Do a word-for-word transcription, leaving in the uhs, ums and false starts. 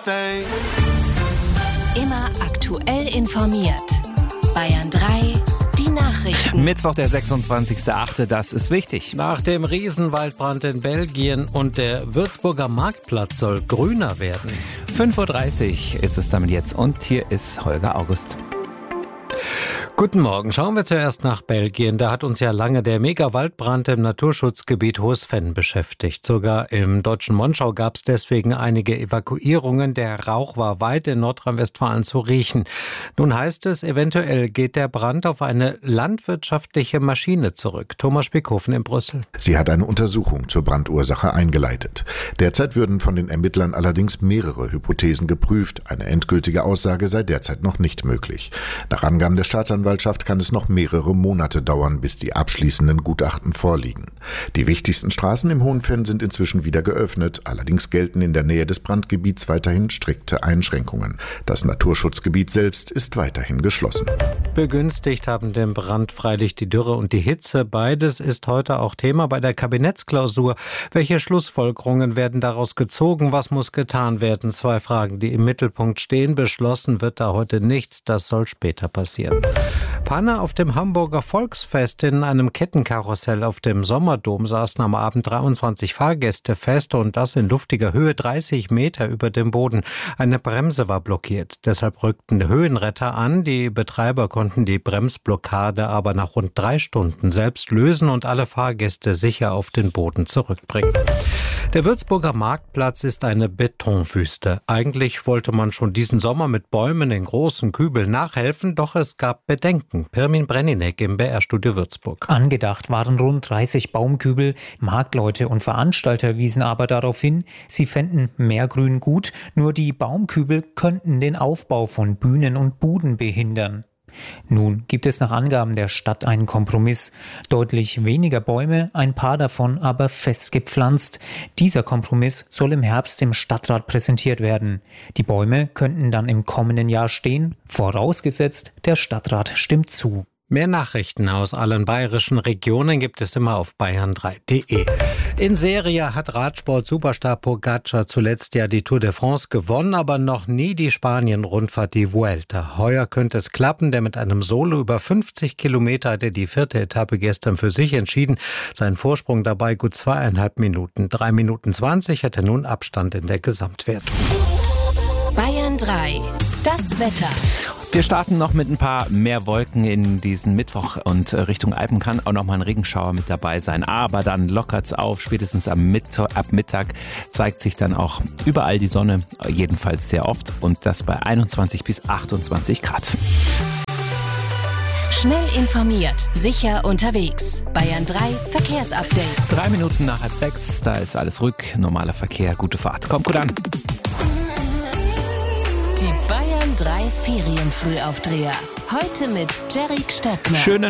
thing. Immer aktuell informiert. Bayern drei, die Nachrichten. Mittwoch, der sechsundzwanzigster achte Das ist wichtig. Nach dem Riesenwaldbrand in Belgien und der Würzburger Marktplatz soll grüner werden. fünf Uhr dreißig ist es damit jetzt und hier ist Holger August. Guten Morgen. Schauen wir zuerst nach Belgien. Da hat uns ja lange der Mega-Waldbrand im Naturschutzgebiet Hohes Venn beschäftigt. Sogar im deutschen Monschau gab es deswegen einige Evakuierungen. Der Rauch war weit in Nordrhein-Westfalen zu riechen. Nun heißt es, eventuell geht der Brand auf eine landwirtschaftliche Maschine zurück. Thomas Spickhofen in Brüssel. Sie hat eine Untersuchung zur Brandursache eingeleitet. Derzeit würden von den Ermittlern allerdings mehrere Hypothesen geprüft. Eine endgültige Aussage sei derzeit noch nicht möglich. Nach Angaben der Staatsanwaltschaft kann es noch mehrere Monate dauern, bis die abschließenden Gutachten vorliegen. Die wichtigsten Straßen im Hohen Venn sind inzwischen wieder geöffnet, allerdings gelten in der Nähe des Brandgebiets weiterhin strikte Einschränkungen. Das Naturschutzgebiet selbst ist weiterhin geschlossen. Begünstigt haben den Brand freilich die Dürre und die Hitze. Beides ist heute auch Thema bei der Kabinettsklausur. Welche Schlussfolgerungen werden daraus gezogen? Was muss getan werden? Zwei Fragen, die im Mittelpunkt stehen. Beschlossen wird da heute nichts. Das soll später passieren. Panne auf dem Hamburger Volksfest. In einem Kettenkarussell auf dem Sommerdom saßen am Abend dreiundzwanzig Fahrgäste fest und das in luftiger Höhe dreißig Meter über dem Boden. Eine Bremse war blockiert. Deshalb rückten Höhenretter an. Die Betreiber konnten die Bremsblockade aber nach rund drei Stunden selbst lösen und alle Fahrgäste sicher auf den Boden zurückbringen. Der Würzburger Marktplatz ist eine Betonwüste. Eigentlich wollte man schon diesen Sommer mit Bäumen in großen Kübeln nachhelfen, doch es gab Bedenken. Pirmin Brenninek im B R-Studio Würzburg. Angedacht waren rund dreißig Baumkübel. Marktleute und Veranstalter wiesen aber darauf hin, sie fänden mehr Grün gut, nur die Baumkübel könnten den Aufbau von Bühnen und Buden behindern. Nun gibt es nach Angaben der Stadt einen Kompromiss. Deutlich weniger Bäume, ein paar davon aber fest gepflanzt. Dieser Kompromiss soll im Herbst im Stadtrat präsentiert werden. Die Bäume könnten dann im kommenden Jahr stehen, vorausgesetzt, der Stadtrat stimmt zu. Mehr Nachrichten aus allen bayerischen Regionen gibt es immer auf bayern drei punkt de. In Serie hat Radsport-Superstar Pogacar zuletzt ja die Tour de France gewonnen, aber noch nie die Spanien-Rundfahrt, die Vuelta. Heuer könnte es klappen, denn mit einem Solo über fünfzig Kilometer hat er die vierte Etappe gestern für sich entschieden. Sein Vorsprung dabei gut zweieinhalb Minuten. Drei Minuten zwanzig hat er nun Abstand in der Gesamtwertung. Bayern drei, das Wetter. Wir starten noch mit ein paar mehr Wolken in diesen Mittwoch und Richtung Alpen kann auch noch mal ein Regenschauer mit dabei sein. Aber dann lockert's auf. Spätestens am Mittag, ab Mittag zeigt sich dann auch überall die Sonne, jedenfalls sehr oft. Und das bei einundzwanzig bis achtundzwanzig Grad. Schnell informiert, sicher unterwegs. Bayern drei Verkehrsupdate. Drei Minuten nach halb sechs, da ist alles ruhig. Normaler Verkehr, gute Fahrt. Kommt gut an. Die Bayern drei Ferienfrühaufdreher. Heute mit Jerry Stöckner. Schönen